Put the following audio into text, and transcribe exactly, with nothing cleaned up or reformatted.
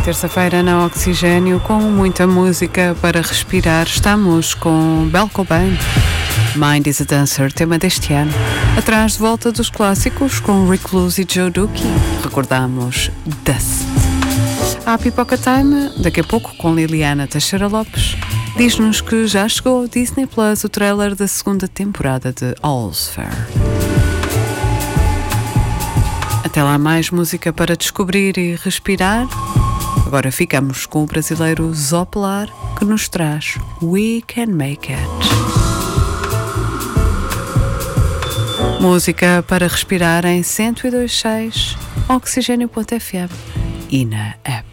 Terça-feira na Oxigênio, com muita música para respirar. Estamos com Belko Band, Mind is a Dancer, tema deste ano. Atrás de volta dos clássicos com Rick Luz e Joe Dookie. Recordamos Dust. A Pipoca Time, daqui a pouco com Liliana Teixeira Lopes. Diz-nos que já chegou ao Disney Plus o trailer da segunda temporada de All's Fair. Até lá, mais música para descobrir e respirar. Agora ficamos com o brasileiro Zopelar, que nos traz We Can Make It. Música para respirar em cento e dois ponto seis, oxigênio ponto f m e na app.